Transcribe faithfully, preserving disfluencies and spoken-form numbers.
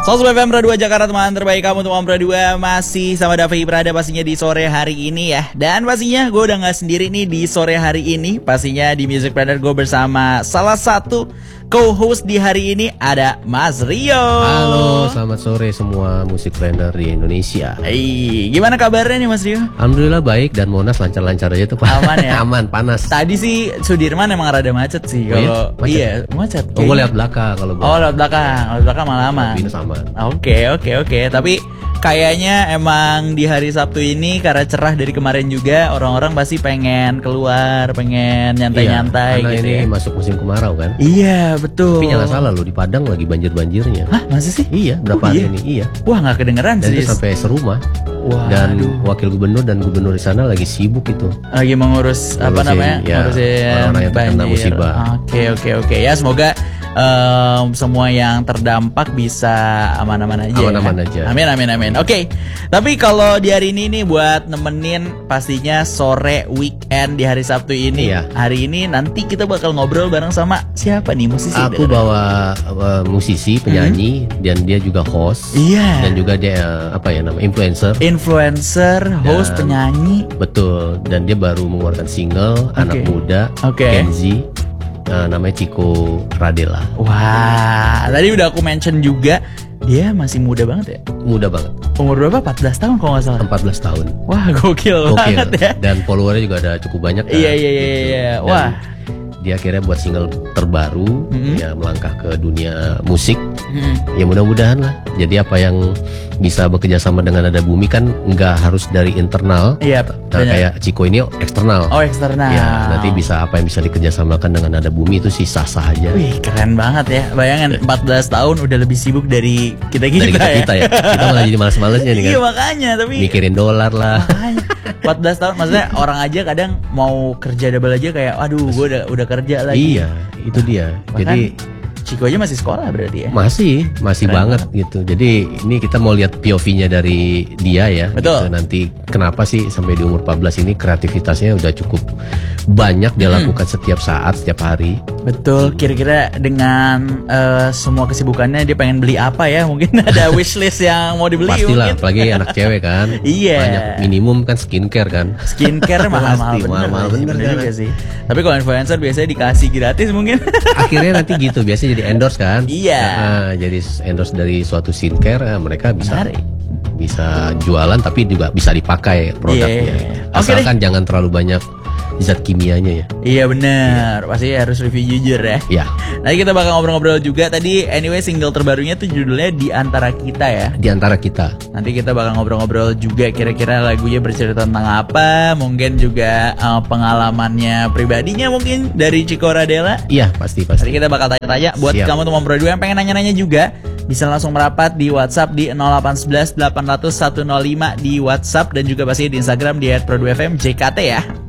Sobat F M Pro dua Jakarta, teman terbaik kamu teman Pro dua. Masih sama Davi Prada pastinya di sore hari ini ya. Dan pastinya gue udah gak sendiri nih di sore hari ini. Pastinya di Music Planner gue bersama salah satu co-host di hari ini, ada Mas Rio. Halo, selamat sore semua Music Planner di Indonesia. Hey, gimana kabarnya nih Mas Rio? Alhamdulillah baik, dan Monas lancar-lancar aja tuh Pak. Aman ya? Aman, panas. Tadi sih Sudirman emang rada macet sih. Kalau oh, iya iya? macet. Oh, gue lewat belakang kalau gue. Oh, lewat belakang, lewat belakang malah aman. Minus aman. Oke, oke, oke. Tapi kayaknya emang di hari Sabtu ini karena cerah dari kemarin juga, orang-orang pasti pengen keluar, pengen nyantai-nyantai iya, gitu ini ya. masuk musim kemarau kan. Iya, betul. Tapi jangan salah loh, di Padang lagi banjir-banjirnya. Hah, masa sih? Iya, berapa Oh, hari iya? ini? Iya. Wah, nggak kedengeran Dan sih. itu sampai serumah. Wah, Dan aduh. wakil gubernur dan gubernur di sana lagi sibuk itu. Lagi mengurus apa Ngurusin, namanya? ya, Ngurusin orang-orang yang terkena banjir. musibah. Oke, oke, oke. Ya, semoga em, semua yang terdampak bisa aman-aman aja. Aman-aman ya. aja. Amin, amin, amin. Oke. Tapi kalau di hari ini nih buat nemenin pastinya sore weekend di hari Sabtu ini. Iya. Hari ini nanti kita bakal ngobrol bareng sama siapa nih musisi? Aku bawa uh, musisi, penyanyi, Mm-hmm. dan dia juga host. Iya. Dan juga dia uh, apa ya nama influencer. Influencer, host, Dan- penyanyi. Betul, dan dia baru mengeluarkan single anak muda, Oke. Gen Z, uh, namanya Chico Radela. Wah, tadi udah aku mention juga dia masih muda banget ya. Muda banget, Umur berapa? empat belas tahun kalau nggak salah. empat belas tahun. Wah, gokil, Gokil. banget ya. Dan followernya juga ada cukup banyak kan. Iya, iya, iya, gitu. iya. Dan Wah. dia akhirnya buat single terbaru, Mhm. ya melangkah ke dunia musik. Hmm. Ya mudah-mudahan lah. Jadi apa yang bisa bekerja sama dengan Nada Bumi kan nggak harus dari internal. Iya, Nah, benar. kayak Chico ini eksternal. Oh, eksternal. Ya, nanti bisa apa yang bisa dikerjasamakan dengan Nada Bumi itu sih sah-sah aja. Wih, keren banget ya. Bayangin empat belas tahun udah lebih sibuk dari kita-kita Dari kita, ya. kita ya. Kita malah jadi males-malesnya nih kan. Iya, makanya, tapi Mikirin dolar lah. makanya empat belas tahun maksudnya orang aja kadang mau kerja double aja kayak aduh, gue udah udah kerja lagi. Iya, itu dia. Bahkan Jadi Chico aja masih sekolah berarti ya. masih, masih Keren banget gitu. Jadi ini kita mau lihat P O V-nya dari dia ya. Betul. Gitu. Nanti kenapa sih sampai di umur empat belas ini kreativitasnya udah cukup banyak dia Hmm. lakukan setiap saat, setiap hari. Betul, kira-kira dengan eh, semua kesibukannya dia pengen beli apa ya? Mungkin ada wishlist yang mau dibeli Pastilah, mungkin. apalagi anak cewek kan. Iya. Banyak minimum kan skincare kan. Skincare mahal-mahal Pasti, bener, mahal-mahal sih, bener bener kan. juga sih. Tapi kalau influencer biasanya dikasih gratis mungkin. Akhirnya nanti gitu, biasanya jadi endorse kan. Iya. Nah, jadi endorse dari suatu skincare, eh, mereka bisa Menarik. bisa jualan tapi juga bisa dipakai produknya. Iya. Oke Asalkan jangan terlalu banyak zat kimianya ya. Iya bener, pasti harus review jujur ya. Ya, Nanti kita bakal ngobrol-ngobrol juga. Tadi anyway single terbarunya tuh judulnya Di Antara Kita ya. di antara kita. Nanti kita bakal ngobrol-ngobrol juga kira-kira lagunya bercerita tentang apa. Mungkin juga eh, pengalamannya pribadinya mungkin dari Chico Radela. Iya, pasti Nanti pasti. kita bakal tanya-tanya. Buat Siap. kamu teman Pro dua yang pengen nanya-nanya juga, bisa langsung merapat di WhatsApp di nol delapan satu satu delapan nol nol satu nol lima di WhatsApp. Dan juga pasti di Instagram di et pro dua f m J K T ya.